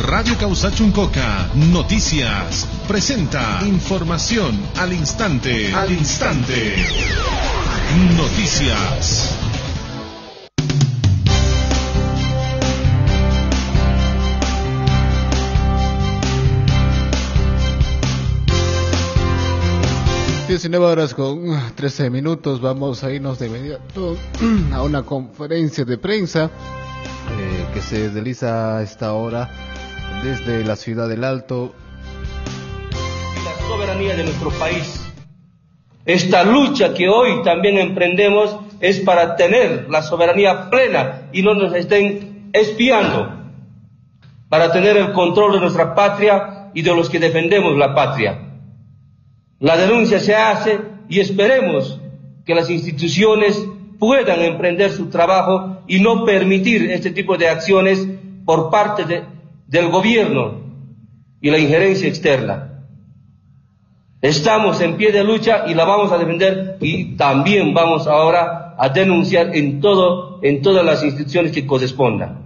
Radio Causachuncoca Noticias presenta información al instante. Noticias. (19 con 13 minutos). Vamos a irnos de inmediato a una conferencia de prensa que se realiza a esta hora desde la ciudad del Alto. La soberanía de nuestro país. Esta lucha que hoy también emprendemos es para tener la soberanía plena y no nos estén espiando, para tener el control de nuestra patria y de los que defendemos la patria. La denuncia se hace y esperemos que las instituciones puedan emprender su trabajo y no permitir este tipo de acciones por parte del gobierno y la injerencia externa. Estamos en pie de lucha y la vamos a defender, y también vamos ahora a denunciar en todas las instituciones que correspondan.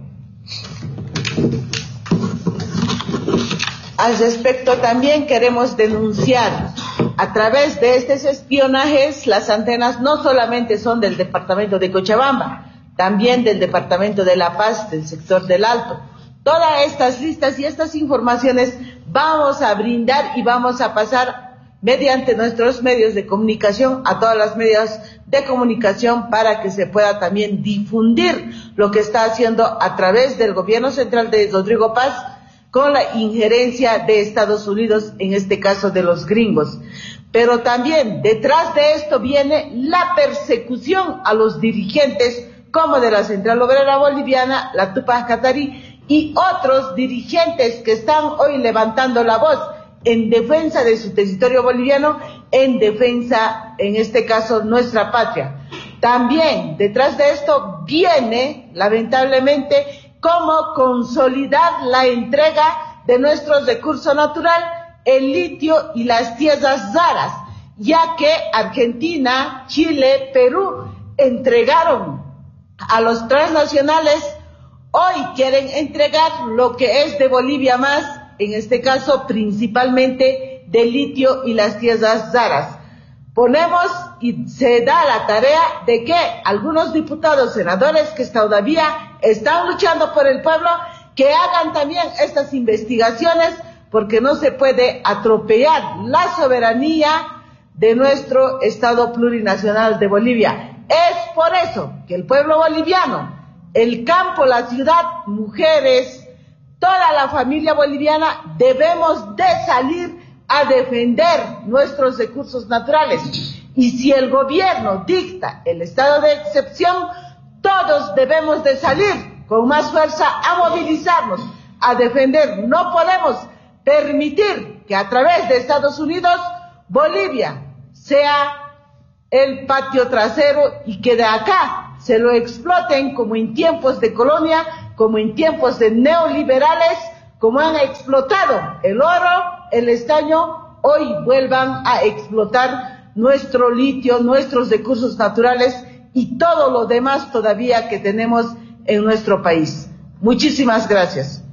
Al respecto, también queremos denunciar a través de estos espionajes. Las antenas no solamente son del departamento de Cochabamba, también del departamento de La Paz, del sector del Alto. Todas estas listas y estas informaciones vamos a brindar y vamos a pasar mediante nuestros medios de comunicación a todas las medios de comunicación para que se pueda también difundir lo que está haciendo a través del gobierno central de Rodrigo Paz con la injerencia de Estados Unidos, en este caso de los gringos. Pero también detrás de esto viene la persecución a los dirigentes como de la Central Obrera Boliviana, la Tupac Katari y otros dirigentes que están hoy levantando la voz en defensa de su territorio boliviano, en defensa, en este caso, nuestra patria. También detrás de esto viene, lamentablemente, cómo consolidar la entrega de nuestros recursos naturales, el litio y las tierras raras, ya que Argentina, Chile, Perú entregaron a los transnacionales, hoy quieren entregar lo que es de Bolivia más, en este caso principalmente del litio y las tierras raras. Ponemos y se da la tarea de que algunos diputados, senadores que todavía están luchando por el pueblo, que hagan también estas investigaciones, porque no se puede atropellar la soberanía de nuestro Estado plurinacional de Bolivia. Es por eso que el pueblo boliviano, el campo, la ciudad, mujeres, toda la familia boliviana debemos de salir a defender nuestros recursos naturales. Y si el gobierno dicta el estado de excepción, todos debemos de salir con más fuerza a movilizarnos, a defender. No podemos permitir que a través de Estados Unidos Bolivia sea el patio trasero y que de acá se lo exploten como en tiempos de colonia, como en tiempos de neoliberales, como han explotado el oro, el estaño, hoy vuelvan a explotar nuestro litio, nuestros recursos naturales y todo lo demás todavía que tenemos en nuestro país. Muchísimas gracias.